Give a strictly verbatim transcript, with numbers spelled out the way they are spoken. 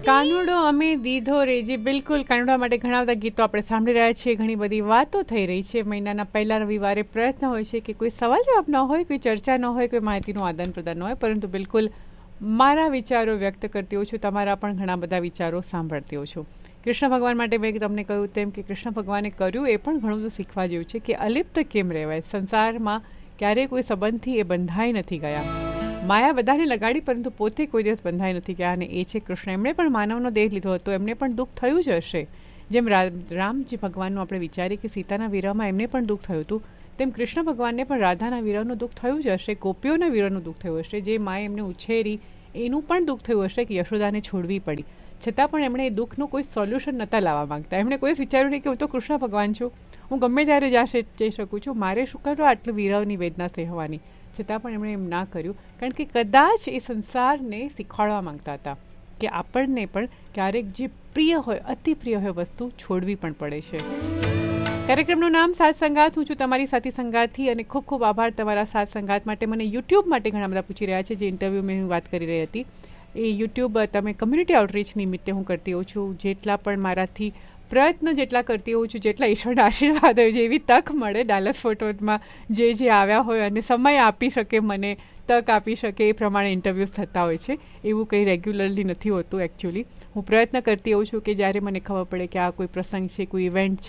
કાનુડો અમે દીધો રે, જી બિલકુલ. કાનુડા માટે ઘણા બધા ગીતો આપણે સાંભળી રહ્યા છીએ, ઘણી બધી વાતો થઈ રહી છે. મહિનાના પહેલા રવિવારે પ્રયત્ન હોય છે કે કોઈ સવાલ જવાબ ન હોય, કોઈ ચર્ચા ન હોય, કોઈ માહિતીનું આદાન પ્રદાન ન હોય, પરંતુ બિલકુલ મારા વિચારો વ્યક્ત કરતી હોઉં છું, તમારા પણ ઘણા બધા વિચારો સાંભળતી હોઉં છું. કૃષ્ણ ભગવાન માટે મેં તમને કહ્યું તેમ કે કૃષ્ણ ભગવાને કર્યું એ પણ ઘણું બધું શીખવા જેવું છે કે અલિપ્ત કેમ રહેવાય. સંસારમાં ક્યારેય કોઈ સંબંધથી એ બંધાઈ નથી ગયા. માયા બધાને લગાડી પરંતુ પોતે કોઈ દિવસ બંધાઈ નથી ગયા, અને એ છે કૃષ્ણ. એમણે પણ માનવનો દેહ લીધો હતો, એમને પણ દુઃખ થયું જ હશે. જેમ રામજી ભગવાનનું આપણે વિચારીએ કે સીતાના વિરહમાં એમને પણ દુઃખ થયું હતું, તેમ કૃષ્ણ ભગવાનને પણ રાધાના વિરહનું દુઃખ થયું જ હશે, ગોપીઓના વિરહનું દુઃખ થયું હશે. જે માએ એમને ઉછેરી એનું પણ દુઃખ થયું હશે કે યશોદાને છોડવી પડી. છતાં પણ એમણે એ દુઃખનું કોઈ સોલ્યુશન નહોતા લાવવા માંગતા. એમણે કોઈ વિચાર્યું નહીં કે હું તો કૃષ્ણ ભગવાન છું, હું ગમે ત્યારે જાશે જઈ શકું છું, મારે શું કરવા આટલું વિરહની વેદના સહેવાની. છતાં પણ એમણે એમ ના કર્યું, કારણ કે કદાચ એ સંસારને શીખવાડવા માંગતા હતા કે આપણને પણ ક્યારેક જે પ્રિય હોય, અતિ પ્રિય હોય વસ્તુ છોડવી પણ પડે છે. કાર્યક્રમનું નામ સાથ સંગાત. હું છું તમારી સાથી સંગાતથી, અને ખૂબ ખૂબ આભાર તમારા સાથ સંગાત માટે. મને યુટ્યુબ માટે ઘણા બધા પૂછી રહ્યા છે, જે ઇન્ટરવ્યૂ મેં હું વાત કરી રહી હતી એ યુટ્યુબ તમે કમ્યુનિટી આઉટરીચ નિમિત્તે હું કરતી હોઉં છું. જેટલા પણ મારાથી પ્રયત્ન જેટલા કરતી હોઉં છું, જેટલા ઈશ્વરના આશીર્વાદ હોય, જેવી તક મળે ડાલસ ફોટોમાં જે જે આવ્યા હોય અને સમય આપી શકે, મને તક આપી શકે, એ પ્રમાણે ઇન્ટરવ્યૂઝ થતા હોય છે. એવું કંઈ રેગ્યુલરલી નથી હોતું. એકચ્યુઅલી હું પ્રયત્ન કરતી હોઉં છું કે જ્યારે મને ખબર પડે કે આ કોઈ પ્રસંગ છે, કોઈ ઇવેન્ટ છે,